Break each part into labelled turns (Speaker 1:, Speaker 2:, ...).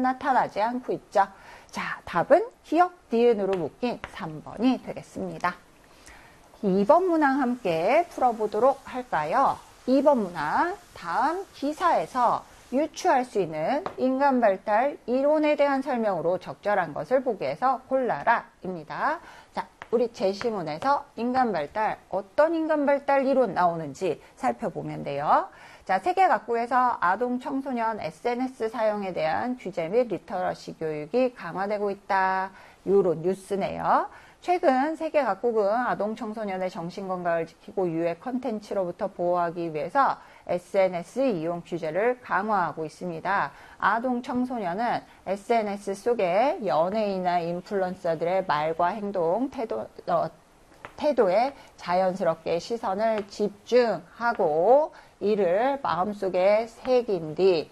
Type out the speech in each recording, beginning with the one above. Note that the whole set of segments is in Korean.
Speaker 1: 나타나지 않고 있죠. 자, 답은 기역, 니은으로 묶인 3번이 되겠습니다. 2번 문항 함께 풀어보도록 할까요? 2번 문항, 다음 기사에서 유추할 수 있는 인간 발달 이론에 대한 설명으로 적절한 것을 보기 위해서 골라라 입니다. 자, 우리 제시문에서 인간 발달, 어떤 인간 발달 이론 나오는지 살펴보면 돼요. 자, 세계 각국에서 아동 청소년 SNS 사용에 대한 규제 및 리터러시 교육이 강화되고 있다. 요런 뉴스네요. 최근 세계 각국은 아동 청소년의 정신건강을 지키고 유해 컨텐츠로부터 보호하기 위해서 SNS 이용 규제를 강화하고 있습니다. 아동 청소년은 SNS 속에 연예인이나 인플루언서들의 말과 행동, 태도에 자연스럽게 시선을 집중하고 이를 마음속에 새긴 뒤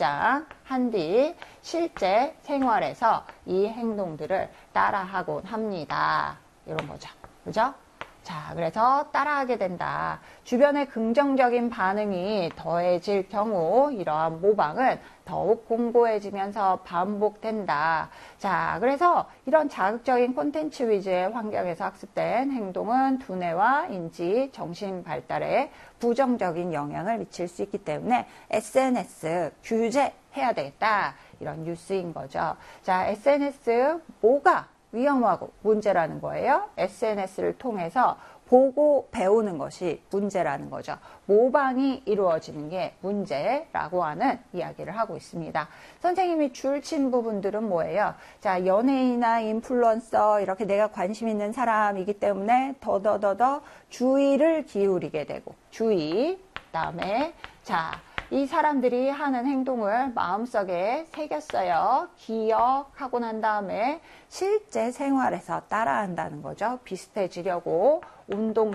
Speaker 1: 저장한 뒤 실제 생활에서 이 행동들을 따라하곤 합니다. 이런 거죠. 그죠? 자, 그래서 따라하게 된다. 주변의 긍정적인 반응이 더해질 경우 이러한 모방은 더욱 공고해지면서 반복된다. 자, 그래서 이런 자극적인 콘텐츠 위주의 환경에서 학습된 행동은 두뇌와 인지, 정신 발달에 부정적인 영향을 미칠 수 있기 때문에 SNS 규제해야 되겠다. 이런 뉴스인 거죠. 자, SNS 뭐가 위험하고 문제라는 거예요. SNS를 통해서 보고 배우는 것이 문제라는 거죠. 모방이 이루어지는 게 문제라고 하는 이야기를 하고 있습니다. 선생님이 줄친 부분들은 뭐예요? 자, 연예인이나 인플루언서 이렇게 내가 관심 있는 사람이기 때문에 더더더더 주의를 기울이게 되고 주의, 그다음에 자, 이 사람들이 하는 행동을 마음속에 새겼어요. 기억하고 난 다음에 실제 생활에서 따라한다는 거죠. 비슷해지려고 운동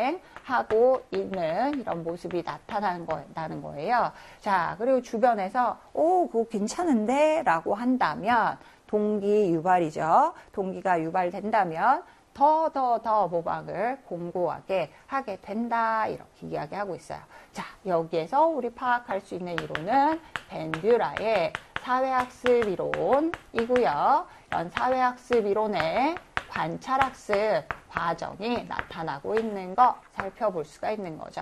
Speaker 1: 재생하고 있는 이런 모습이 나타나는 거예요. 자, 그리고 주변에서 그거 괜찮은데? 라고 한다면 동기 유발이죠. 동기가 유발된다면 더 모방을 공고하게 하게 된다. 이렇게 이야기하고 있어요. 자, 여기에서 우리 파악할 수 있는 이론은 벤듀라의 사회학습 이론이고요. 이런 사회학습 이론의 관찰학습 과정이 나타나고 있는 거 살펴볼 수가 있는 거죠.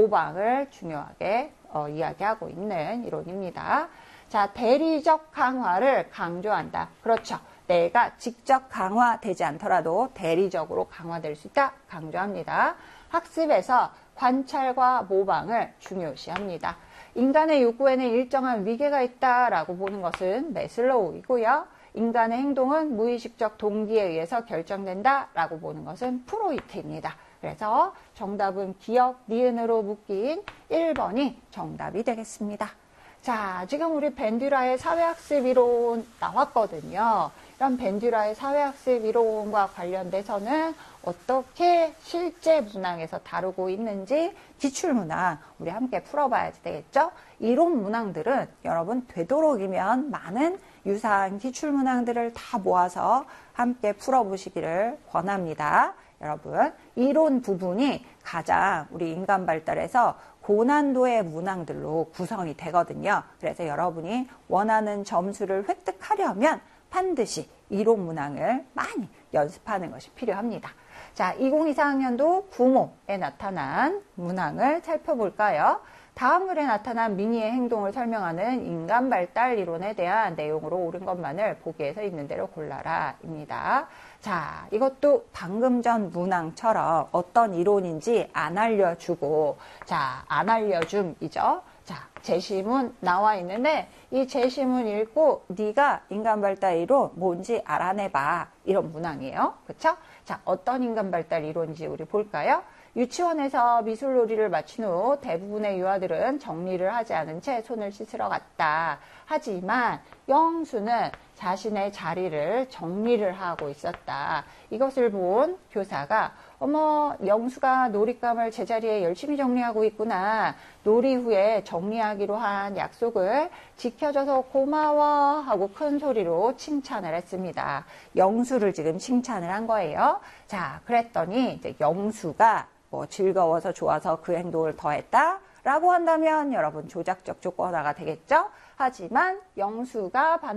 Speaker 1: 모방을 중요하게 이야기하고 있는 이론입니다. 자, 대리적 강화를 강조한다. 그렇죠. 내가 직접 강화되지 않더라도 대리적으로 강화될 수 있다. 강조합니다. 학습에서 관찰과 모방을 중요시합니다. 인간의 욕구에는 일정한 위계가 있다라고 보는 것은 매슬로우이고요. 인간의 행동은 무의식적 동기에 의해서 결정된다라고 보는 것은 프로이트입니다. 그래서 정답은 기역, 니은으로 묶인 1번이 정답이 되겠습니다. 자, 지금 우리 벤듀라의 사회학습 이론 나왔거든요. 이런 벤듀라의 사회학습 이론과 관련돼서는 어떻게 실제 문항에서 다루고 있는지 기출문항 우리 함께 풀어봐야 되겠죠? 이론 문항들은 여러분 되도록이면 많은 유사한 기출문항들을 다 모아서 함께 풀어보시기를 권합니다. 여러분, 이론 부분이 가장 우리 인간 발달에서 고난도의 문항들로 구성이 되거든요. 그래서 여러분이 원하는 점수를 획득하려면 반드시 이론 문항을 많이 연습하는 것이 필요합니다. 자, 2024학년도 구모에 나타난 문항을 살펴볼까요? 다음 글에 나타난 미니의 행동을 설명하는 인간 발달 이론에 대한 내용으로 옳은 것만을 보기에서 있는 대로 골라라 입니다. 자, 이것도 방금 전 문항처럼 어떤 이론인지 안 알려주고, 자, 안 알려줌이죠. 자, 제시문 나와 있는데 이 제시문 읽고 네가 인간 발달 이론 뭔지 알아내봐. 이런 문항이에요. 그쵸? 자, 어떤 인간 발달 이론인지 우리 볼까요? 유치원에서 미술놀이를 마친 후 대부분의 유아들은 정리를 하지 않은 채 손을 씻으러 갔다. 하지만 영수는 자신의 자리를 정리를 하고 있었다. 이것을 본 교사가 어머, 영수가 놀잇감을 제자리에 열심히 정리하고 있구나. 놀이 후에 정리하기로 한 약속을 지켜줘서 고마워 하고 큰 소리로 칭찬을 했습니다. 영수를 지금 칭찬을 한 거예요. 자, 그랬더니 이제 영수가 즐거워서 좋아서 그 행동을 더했다 라고 한다면 여러분 조작적 조건화가 되겠죠. 하지만 영수가